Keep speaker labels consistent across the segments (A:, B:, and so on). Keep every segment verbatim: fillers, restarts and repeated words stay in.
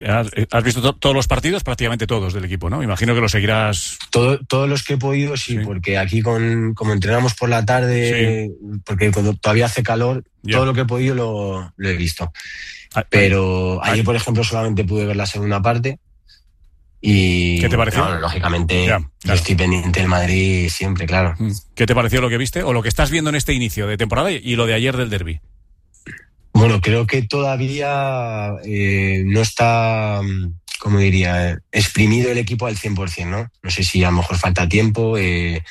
A: Has, has visto to- todos los partidos, prácticamente todos del equipo, ¿no? Imagino que lo seguirás.
B: Todo, todos los que he podido, sí, sí, porque aquí con como entrenamos por la tarde, sí. porque cuando todavía hace calor, yeah. todo lo que he podido lo, lo he visto. Ah, Pero ah, ayer, por ejemplo, solamente pude ver la segunda parte. Y,
A: ¿qué te pareció?
B: Bueno, lógicamente, yeah, claro. yo estoy pendiente del Madrid siempre, claro.
A: ¿Qué te pareció lo que viste o lo que estás viendo en este inicio de temporada y lo de ayer del derbi?
B: Bueno, creo que todavía eh, no está, como diría, exprimido el equipo al cien por ciento, ¿no? No sé si a lo mejor falta tiempo, eh,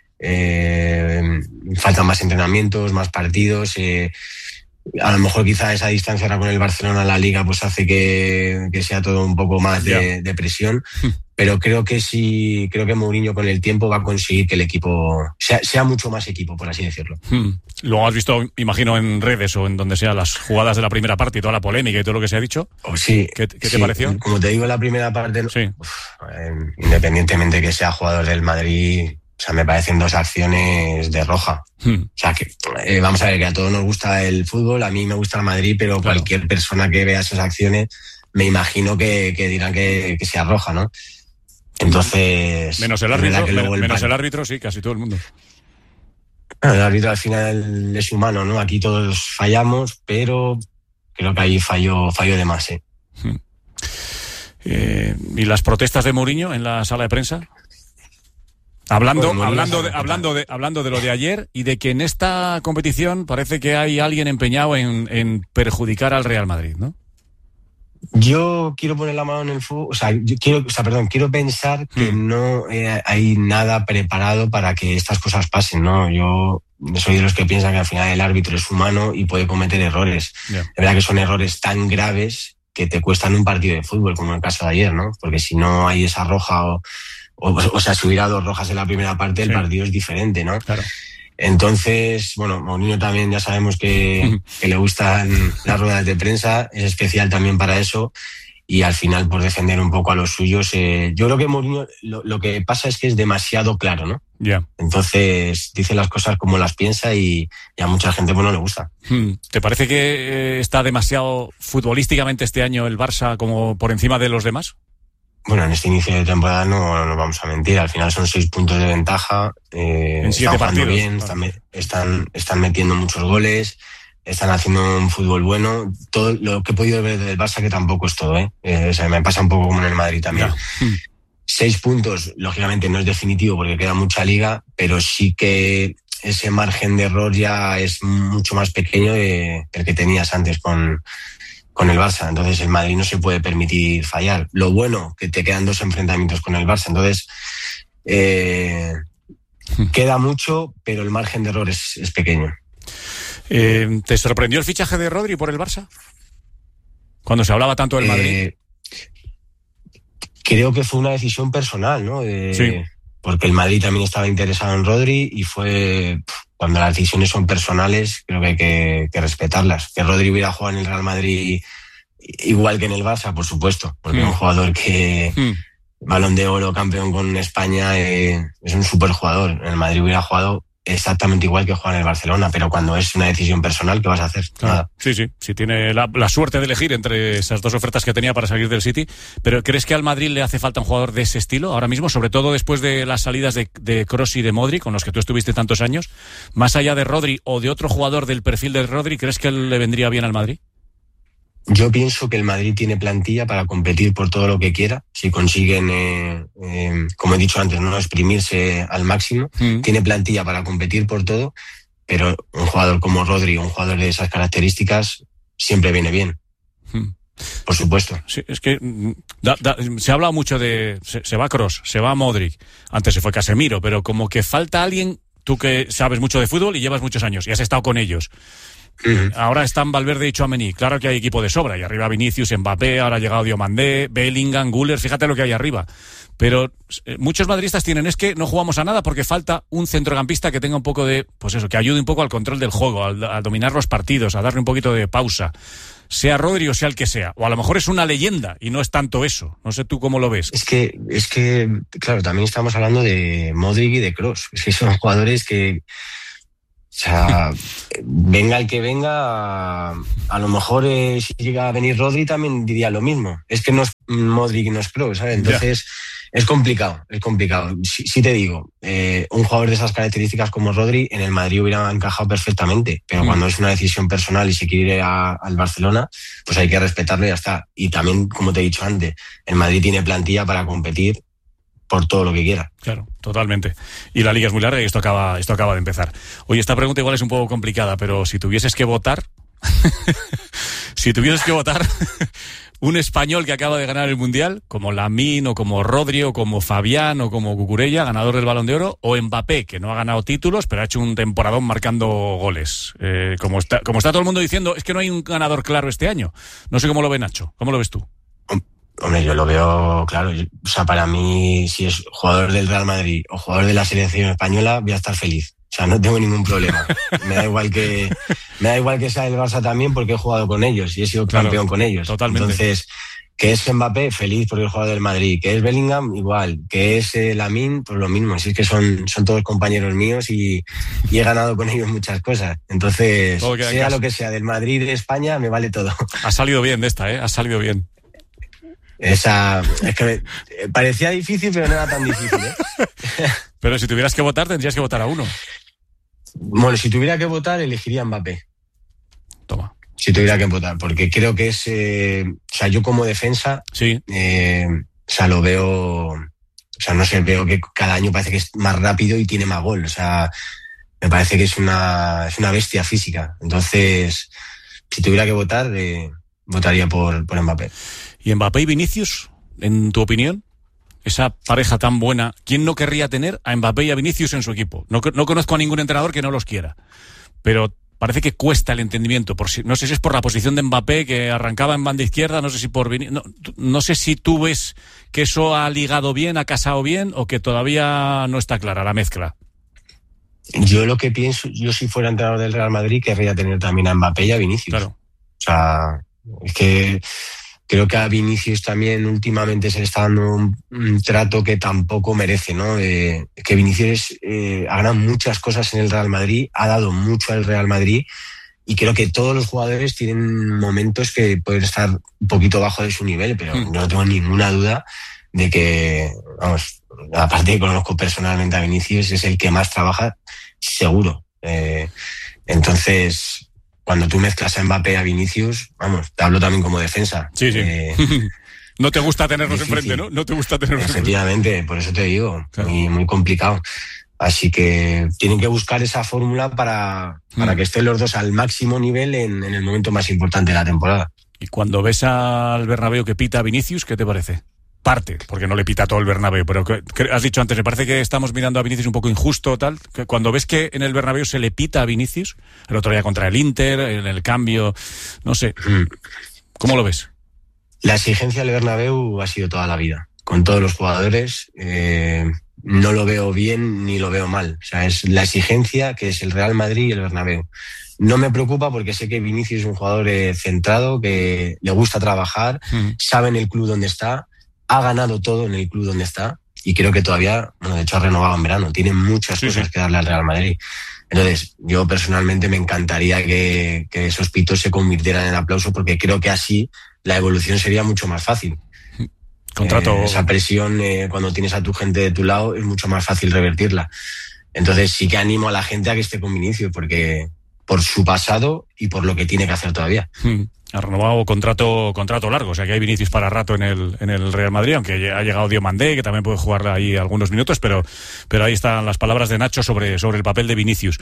B: eh, faltan más entrenamientos, más partidos. Eh, a lo mejor quizá esa distancia ahora con el Barcelona en la Liga pues hace que, que sea todo un poco más de, de presión. Pero creo que sí, creo que Mourinho con el tiempo va a conseguir que el equipo sea, sea mucho más equipo, por así decirlo.
A: Hmm. Lo has visto, imagino, en redes o en donde sea las jugadas de la primera parte y toda la polémica y todo lo que se ha dicho.
B: Oh, sí.
A: ¿Qué, qué
B: sí.
A: te pareció?
B: Como te digo, en la primera parte,
A: sí.
B: uf, eh, independientemente que sea jugador del Madrid, o sea, me parecen dos acciones de roja. Hmm. O sea, que eh, vamos a ver, que a todos nos gusta el fútbol, a mí me gusta el Madrid, pero claro. cualquier persona que vea esas acciones, me imagino que, que dirán que, que sea roja, ¿no? Entonces...
A: Menos el árbitro, que menos, el, menos el árbitro, sí, casi todo el mundo.
B: El árbitro al final es humano, ¿no? Aquí todos fallamos, pero creo que ahí falló, falló de más, ¿eh?
A: Hmm. eh ¿Y las protestas de Mourinho en la sala de prensa? Hablando, bueno, hablando, de, hablando, de, hablando de lo de ayer y de que en esta competición parece que hay alguien empeñado en, en perjudicar al Real Madrid, ¿no?
B: Yo quiero poner la mano en el fuego, o sea, yo quiero, o sea, perdón, quiero pensar que mm. no eh, hay nada preparado para que estas cosas pasen, ¿no? Yo soy de los que piensan que al final el árbitro es humano y puede cometer errores. Yeah. Es verdad que son errores tan graves que te cuestan un partido de fútbol, como en el caso de ayer, ¿no? Porque si no hay esa roja o, o, o sea, si hubiera dos rojas en la primera parte, sí. el partido es diferente, ¿no?
A: Claro.
B: Entonces, bueno, Mourinho también ya sabemos que, que le gustan las ruedas de prensa, es especial también para eso y al final por defender un poco a los suyos. Eh, yo creo que Mourinho lo, lo que pasa es que es demasiado claro, ¿no?
A: Ya. Yeah.
B: Entonces dice las cosas como las piensa y, y a mucha gente pues no le gusta.
A: ¿Te parece que está demasiado futbolísticamente este año el Barça como por encima de los demás?
B: Bueno, en este inicio de temporada no nos vamos a mentir, al final son seis puntos de ventaja, eh,
A: en siete
B: están jugando
A: partidos,
B: bien,
A: claro.
B: están, están, están metiendo muchos goles, están haciendo un fútbol bueno, todo lo que he podido ver del Barça, que tampoco es todo, ¿eh? eh o sea, me pasa un poco como en el Madrid también.
A: Yeah.
B: Seis puntos, lógicamente no es definitivo porque queda mucha liga, pero sí que ese margen de error ya es mucho más pequeño de, del que tenías antes con... con el Barça, entonces el Madrid no se puede permitir fallar. Lo bueno, que te quedan dos enfrentamientos con el Barça, entonces eh, queda mucho, pero el margen de error es, es pequeño.
A: Eh, ¿Te sorprendió el fichaje de Rodri por el Barça? Cuando se hablaba tanto del Madrid.
B: Eh, creo que fue una decisión personal, ¿no? De,
A: sí.
B: Porque el Madrid también estaba interesado en Rodri y fue... Cuando las decisiones son personales, creo que hay que, que respetarlas. Que Rodri hubiera jugado en el Real Madrid igual que en el Barça, por supuesto, porque mm. es un jugador que, mm. Balón de Oro, campeón con España, eh, es un súper jugador. En el Madrid hubiera jugado exactamente igual que juega en el Barcelona, pero cuando es una decisión personal, ¿qué vas a hacer?
A: Claro.
B: Nada.
A: Sí, sí, sí tiene la, la suerte de elegir entre esas dos ofertas que tenía para salir del City, pero ¿crees que al Madrid le hace falta un jugador de ese estilo ahora mismo, sobre todo después de las salidas de, de Kroos y de Modric, con los que tú estuviste tantos años, más allá de Rodri o de otro jugador del perfil de Rodri, ¿crees que le vendría bien al Madrid?
B: Yo pienso que el Madrid tiene plantilla para competir por todo lo que quiera. Si consiguen, eh, eh, como he dicho antes, no exprimirse al máximo, mm. tiene plantilla para competir por todo, pero un jugador como Rodri, un jugador de esas características, siempre viene bien. Mm. Por supuesto.
A: Sí, es que da, da, se ha hablado mucho de... Se, se va Kroos, se va Modric, antes se fue Casemiro, pero como que falta alguien, tú que sabes mucho de fútbol y llevas muchos años y has estado con ellos. Uh-huh. Ahora están Valverde y Tchouaméni. Claro que hay equipo de sobra. Y arriba Vinicius, Mbappé, ahora ha llegado Diomandé, Bellingham, Güler. Fíjate lo que hay arriba. Pero eh, muchos madridistas tienen es que no jugamos a nada porque falta un centrocampista que tenga un poco de, pues eso, que ayude un poco al control del juego, a, a dominar los partidos, a darle un poquito de pausa. Sea Rodri o sea el que sea. O a lo mejor es una leyenda y no es tanto eso. No sé tú cómo lo ves.
B: Es que, es que claro, también estamos hablando de Modric y de Kroos. Es que son jugadores que... sea, venga el que venga, a, a lo mejor eh, si llega a venir Rodri también diría lo mismo. Es que no es Modric, no es Kroos, ¿sabes? Entonces yeah. es complicado, es complicado. Sí, sí te digo, eh, un jugador de esas características como Rodri en el Madrid hubiera encajado perfectamente, pero mm. cuando es una decisión personal y se quiere ir a, al Barcelona, pues hay que respetarlo y ya está. Y también, como te he dicho antes, el Madrid tiene plantilla para competir por todo lo que quiera.
A: Claro, totalmente. Y la liga es muy larga y esto acaba, esto acaba de empezar. Oye, esta pregunta igual es un poco complicada, pero si tuvieses que votar, si tuvieses que votar un español que acaba de ganar el Mundial, como Lamine o como Rodri o como Fabián o como Cucurella, ganador del Balón de Oro, o Mbappé, que no ha ganado títulos, pero ha hecho un temporadón marcando goles. Eh, como está, como está todo el mundo diciendo, es que no hay un ganador claro este año. No sé cómo lo ve Nacho. ¿Cómo lo ves tú?
B: Hombre, yo lo veo claro. O sea, para mí, si es jugador del Real Madrid o jugador de la selección española, voy a estar feliz. O sea, no tengo ningún problema. Me da igual que me da igual que sea el Barça también, porque he jugado con ellos y he sido claro, campeón con ellos.
A: Totalmente.
B: Entonces, que es Mbappé, feliz porque es jugador del Madrid. Que es Bellingham, igual. Que es eh, Lamine, pues lo mismo. Así es que son, son todos compañeros míos y, y he ganado con ellos muchas cosas. Entonces, sea lo que sea, del Madrid, de España, me vale todo.
A: Ha salido bien de esta, ¿eh? Ha salido bien.
B: Esa, es que me, parecía difícil, pero no era tan difícil, ¿eh?
A: Pero si tuvieras que votar, tendrías que votar a uno.
B: Bueno, si tuviera que votar, elegiría a Mbappé.
A: Toma.
B: Si tuviera que votar, porque creo que es... Eh, o sea, yo como defensa...
A: Sí.
B: Eh, o sea, lo veo... O sea, no sé, veo que cada año parece que es más rápido y tiene más gol. O sea, me parece que es una, es una bestia física. Entonces, si tuviera que votar, eh, votaría por, por Mbappé.
A: ¿Y Mbappé y Vinicius, en tu opinión? Esa pareja tan buena, ¿quién no querría tener a Mbappé y a Vinicius en su equipo? No, no conozco a ningún entrenador que no los quiera, pero parece que cuesta el entendimiento. Por si, no sé si es por la posición de Mbappé, que arrancaba en banda izquierda, no sé si por Vinicius, no, no sé si tú ves que eso ha ligado bien, ha casado bien, o que todavía no está clara la mezcla.
B: Yo lo que pienso, yo si fuera entrenador del Real Madrid, querría tener también a Mbappé y a Vinicius.
A: Claro.
B: O sea, es que... Creo que a Vinicius también últimamente se le está dando un, un trato que tampoco merece, ¿no? Eh, que Vinicius eh, ha ganado muchas cosas en el Real Madrid, ha dado mucho al Real Madrid y creo que todos los jugadores tienen momentos que pueden estar un poquito bajo de su nivel, pero mm. no tengo ninguna duda de que, vamos, aparte que conozco personalmente a Vinicius, es el que más trabaja, seguro. Eh, entonces... Cuando tú mezclas a Mbappé y a Vinicius, vamos, te hablo también como defensa.
A: Sí, sí.
B: Eh,
A: no te gusta tenerlos difícil. enfrente, ¿no? No te gusta tenerlos
B: Efectivamente,
A: enfrente.
B: Por eso te digo,
A: claro.
B: muy, muy complicado. Así que tienen que buscar esa fórmula para, para mm. que estén los dos al máximo nivel en, en el momento más importante de la temporada.
A: Y cuando ves al Bernabéu que pita a Vinicius, ¿qué te parece? Parte, porque no le pita todo el Bernabéu, pero que, que has dicho antes, me parece que estamos mirando a Vinicius un poco injusto, tal, que cuando ves que en el Bernabéu se le pita a Vinicius, el otro día contra el Inter, en el cambio, no sé, ¿cómo lo ves?
B: La exigencia del Bernabéu ha sido toda la vida, con todos los jugadores, eh, no lo veo bien ni lo veo mal, o sea, es la exigencia que es el Real Madrid y el Bernabéu. No me preocupa porque sé que Vinicius es un jugador eh, centrado, que le gusta trabajar, mm. sabe en el club donde está, ha ganado todo en el club donde está y creo que todavía, bueno, de hecho ha renovado en verano, tiene muchas sí, cosas sí. que darle al Real Madrid. Entonces, yo personalmente me encantaría que, que esos pitos se convirtieran en aplauso porque creo que así la evolución sería mucho más fácil.
A: Contrato.
B: Eh, esa presión, eh, cuando tienes a tu gente de tu lado, es mucho más fácil revertirla. Entonces, sí que animo a la gente a que esté con Vinicius porque por su pasado y por lo que tiene que hacer todavía.
A: Hmm. Ha renovado contrato contrato largo, o sea que hay Vinicius para rato en el en el Real Madrid, aunque ha llegado Diomandé, que también puede jugar ahí algunos minutos, pero pero ahí están las palabras de Nacho sobre, sobre el papel de Vinicius.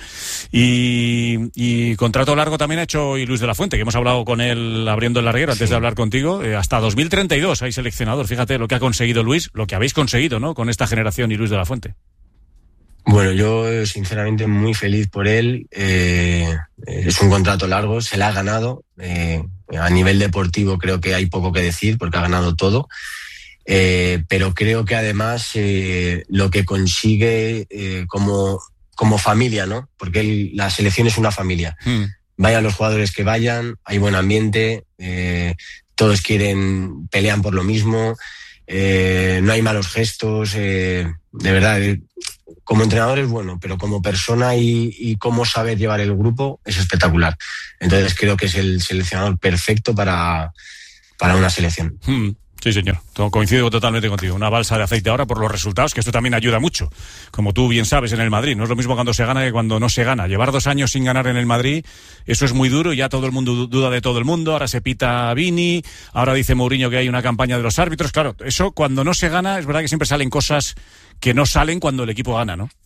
A: Y, y contrato largo también ha hecho y Luis de la Fuente, que hemos hablado con él abriendo el larguero antes sí. de hablar contigo, eh, hasta dos mil treinta y dos hay seleccionador. Fíjate lo que ha conseguido Luis, lo que habéis conseguido, ¿no? Con esta generación y Luis de la Fuente.
B: Bueno, yo sinceramente muy feliz por él. Eh, es un contrato largo, se le ha ganado. Eh, a nivel deportivo creo que hay poco que decir porque ha ganado todo. Eh, pero creo que además eh, lo que consigue eh, como, como familia, ¿no? Porque él, la selección es una familia. Mm. Vayan los jugadores que vayan, hay buen ambiente, eh, todos quieren, pelean por lo mismo, eh, no hay malos gestos. Eh, de verdad, eh, como entrenador es bueno, pero como persona y, y cómo saber llevar el grupo es espectacular. Entonces creo que es el seleccionador perfecto para, para una selección.
A: Hmm. Sí, señor. Coincido totalmente contigo. Una balsa de aceite ahora por los resultados, que esto también ayuda mucho. Como tú bien sabes, en el Madrid. No es lo mismo cuando se gana que cuando no se gana. Llevar dos años sin ganar en el Madrid, eso es muy duro y ya todo el mundo duda de todo el mundo. Ahora se pita a Vini, ahora dice Mourinho que hay una campaña de los árbitros. Claro, eso cuando no se gana, es verdad que siempre salen cosas que no salen cuando el equipo gana, ¿no?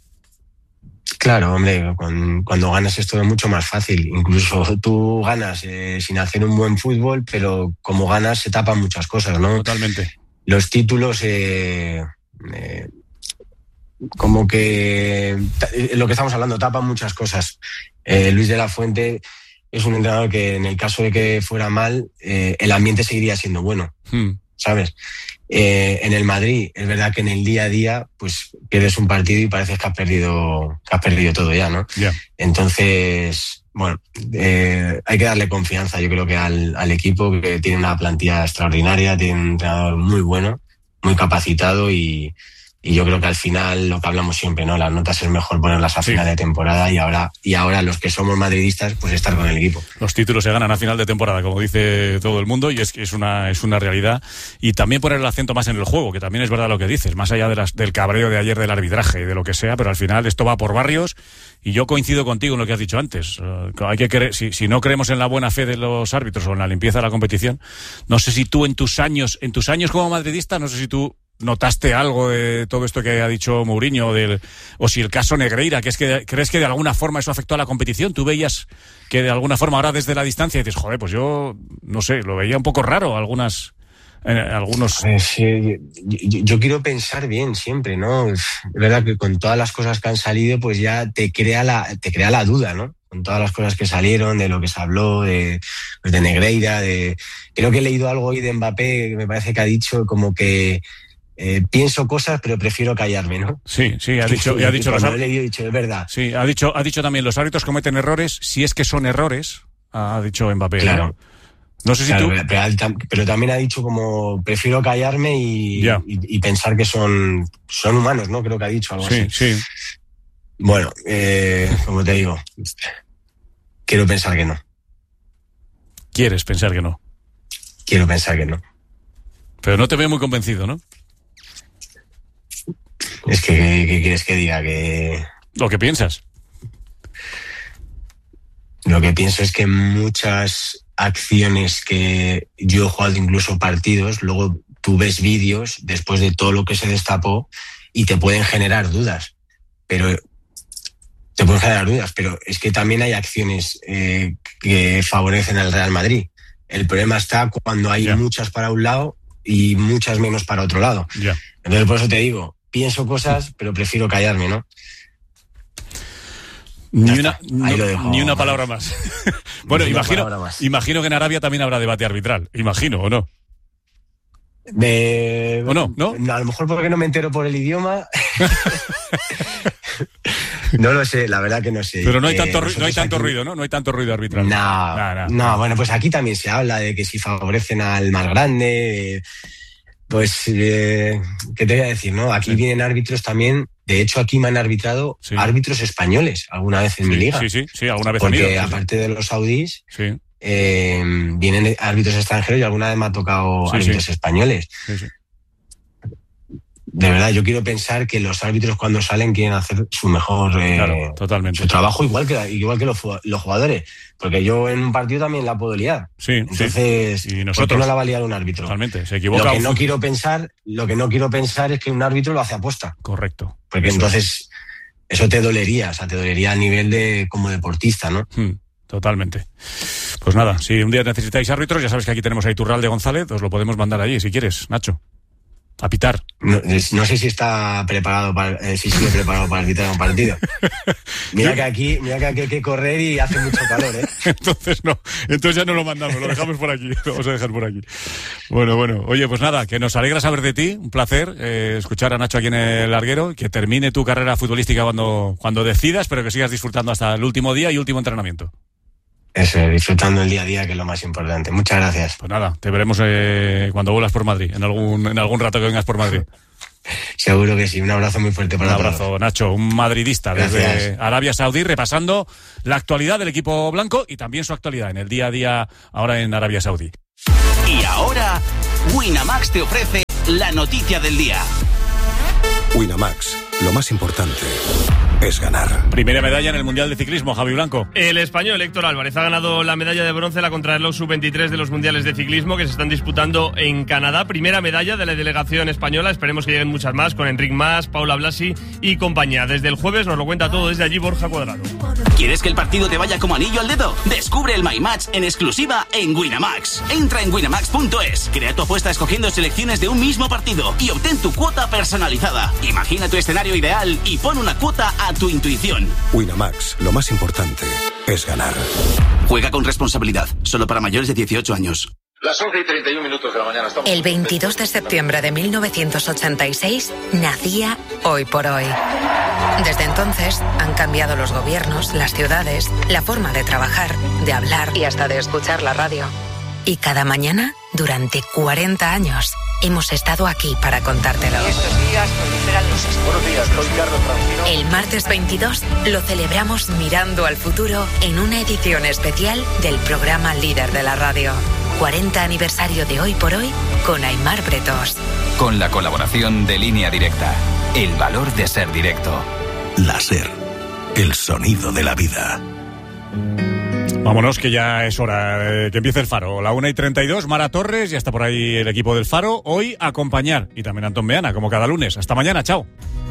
B: Claro, hombre, con, cuando ganas es todo mucho más fácil. Incluso tú ganas eh, sin hacer un buen fútbol, pero como ganas se tapan muchas cosas, ¿no?
A: Totalmente.
B: Los títulos, eh, eh, como que eh, lo que estamos hablando, tapan muchas cosas. Eh, Luis de la Fuente es un entrenador que en el caso de que fuera mal, eh, el ambiente seguiría siendo bueno, hmm. ¿sabes? Eh, en el Madrid, es verdad que en el día a día, pues pierdes un partido y parece que has perdido, que has perdido todo ya, ¿no?
A: Yeah.
B: Entonces, bueno, eh, hay que darle confianza, yo creo que al, al equipo, que tiene una plantilla extraordinaria, tiene un entrenador muy bueno, muy capacitado y, y yo creo que al final lo que hablamos siempre, ¿no? Las notas es mejor ponerlas a
A: sí.
B: final de temporada y ahora, y ahora los que somos madridistas, pues estar con el equipo.
A: Los títulos se ganan a final de temporada, como dice todo el mundo, y es que es una, es una realidad. Y también poner el acento más en el juego, que también es verdad lo que dices, más allá de las, del cabreo de ayer del arbitraje y de lo que sea, pero al final esto va por barrios y yo coincido contigo en lo que has dicho antes. Uh, hay que creer, si, si no creemos en la buena fe de los árbitros o en la limpieza de la competición, no sé si tú en tus años, en tus años como madridista, no sé si tú ¿notaste algo de todo esto que ha dicho Mourinho? Del, o si el caso Negreira, que es que ¿crees que de alguna forma eso afectó a la competición? ¿Tú veías que de alguna forma ahora desde la distancia dices, joder, pues yo, no sé, lo veía un poco raro algunas... Eh, algunos...
B: Eh, sí, yo, yo quiero pensar bien siempre, ¿no? Es verdad que con todas las cosas que han salido, pues ya te crea la, te crea la duda, ¿no? Con todas las cosas que salieron, de lo que se habló, de, pues de Negreira, de... Creo que he leído algo hoy de Mbappé, que me parece que ha dicho como que Eh, pienso cosas, pero prefiero callarme, ¿no?
A: Sí, sí, ha dicho, y ha dicho,
B: los
A: los
B: he leído, he dicho, es verdad.
A: Sí, ha dicho, ha dicho también, los árbitros cometen errores, si es que son errores, ha dicho Mbappé.
B: Claro.
A: ¿no? No sé si
B: claro,
A: tú...
B: pero, pero también ha dicho como prefiero callarme y,
A: yeah.
B: y, y pensar que son, son humanos, ¿no? Creo que ha dicho algo
A: sí,
B: así.
A: Sí.
B: Bueno, eh, como te digo, quiero pensar que no.
A: ¿Quieres pensar que no?
B: Quiero pensar que no.
A: Pero no te veo muy convencido, ¿no?
B: Es que, ¿qué, qué quieres que diga? Que...
A: Lo que piensas.
B: Lo que pienso es que muchas acciones que yo he jugado, incluso partidos, luego tú ves vídeos después de todo lo que se destapó y te pueden generar dudas. Pero te pueden generar dudas, pero es que también hay acciones eh, que favorecen al Real Madrid. El problema está cuando hay yeah. muchas para un lado y muchas menos para otro lado.
A: Yeah.
B: Entonces, por eso te digo, pienso cosas, pero prefiero callarme, ¿no?
A: Ni una, no, ni una palabra más. Bueno,
B: ni
A: imagino,
B: más.
A: imagino que en Arabia también habrá debate arbitral. Imagino, ¿o no?
B: De...
A: ¿O no? ¿No?
B: A lo mejor porque no me entero por el idioma. No lo sé, la verdad que no sé.
A: Pero no hay tanto, eh, no hay tanto
B: aquí...
A: ruido, ¿no? No hay tanto ruido arbitral.
B: No,
A: nah, nah,
B: no,
A: nah.
B: Bueno, pues aquí también se habla de que si favorecen al más grande, eh, pues, eh, ¿qué te voy a decir, no? Aquí sí. Vienen árbitros también. De hecho, aquí me han arbitrado sí. árbitros españoles alguna vez en
A: sí,
B: mi liga.
A: Sí, sí, sí, alguna vez
B: Porque
A: han ido,
B: aparte
A: sí.
B: de los saudíes,
A: sí.
B: eh, vienen árbitros extranjeros y alguna vez me ha tocado sí, árbitros sí. españoles.
A: Sí, sí.
B: De verdad, yo quiero pensar que los árbitros cuando salen quieren hacer su mejor eh,
A: claro, totalmente.
B: su trabajo igual que igual que los, los jugadores, porque yo en un partido también la puedo liar.
A: Sí,
B: entonces,
A: sí. Y nosotros,
B: ¿por qué no la va a liar un árbitro?
A: Totalmente, se equivoca.
B: Lo que no
A: un...
B: quiero pensar, lo que no quiero pensar es que un árbitro lo hace aposta.
A: Correcto.
B: Porque
A: eso
B: entonces
A: es.
B: eso te dolería, o sea, te dolería a nivel de como deportista, ¿no?
A: Hmm. Totalmente. Pues nada, si un día necesitáis árbitros, ya sabes que aquí tenemos a Iturralde González, os lo podemos mandar allí si quieres, Nacho. A pitar.
B: No, no sé si está preparado para, eh, si sigue preparado para arbitrar un partido. Mira que aquí, mira que aquí hay que correr y hace mucho calor, ¿eh?
A: Entonces no, entonces ya no lo mandamos, lo dejamos por aquí, lo vamos a dejar por aquí. Bueno, bueno, oye, pues nada, que nos alegra saber de ti, un placer eh, escuchar a Nacho aquí en el larguero, que termine tu carrera futbolística cuando, cuando decidas, pero que sigas disfrutando hasta el último día y último entrenamiento.
B: Eso, disfrutando el día a día, que es lo más importante. Muchas gracias.
A: Pues nada, te veremos eh, cuando vuelas por Madrid, en algún, en algún rato que vengas por Madrid.
B: Seguro que sí. Un abrazo muy fuerte para
A: todos. Un abrazo,
B: todos.
A: Nacho, un madridista desde
B: Gracias.
A: Arabia Saudí, repasando la actualidad del equipo blanco y también su actualidad en el día a día ahora en Arabia Saudí.
C: Y ahora, Winamax te ofrece la noticia del día.
D: Winamax, lo más importante es ganar.
A: Primera medalla en el Mundial de Ciclismo, Javi Blanco.
E: El español Héctor Álvarez ha ganado la medalla de bronce en la contrarreloj sub veintitrés de los Mundiales de Ciclismo que se están disputando en Canadá. Primera medalla de la delegación española. Esperemos que lleguen muchas más con Enric Mas, Paula Blasi y compañía. Desde el jueves nos lo cuenta todo desde allí Borja Cuadrado.
C: ¿Quieres que el partido te vaya como anillo al dedo? Descubre el My Match en exclusiva en Winamax. Entra en winamax punto es, crea tu apuesta escogiendo selecciones de un mismo partido y obtén tu cuota personalizada. Imagina tu escenario ideal y pon una cuota a tu intuición.
D: Winamax, lo más importante es ganar.
C: Juega con responsabilidad, solo para mayores de dieciocho años.
F: Las once y treinta y un minutos de la mañana. Estamos
G: El veintidós de septiembre de mil novecientos ochenta y seis nacía Hoy por Hoy. Desde entonces han cambiado los gobiernos, las ciudades, la forma de trabajar, de hablar y hasta de escuchar la radio. Y cada mañana, durante cuarenta años, hemos estado aquí para contártelo.
H: Estos días proliferan los...
F: Buenos días, soy Carlos Francino.
G: El martes veintidós lo celebramos mirando al futuro en una edición especial del programa líder de la radio. cuarenta aniversario de Hoy por Hoy con Aimar Bretos.
I: Con la colaboración de Línea Directa. El valor de ser directo.
D: La SER, el sonido de la vida.
A: Vámonos, que ya es hora eh, que empiece el Faro. La una y treinta y dos, Mara Torres, ya está por ahí el equipo del Faro. Hoy a acompañar, y también Antón Meana, como cada lunes. Hasta mañana, chao.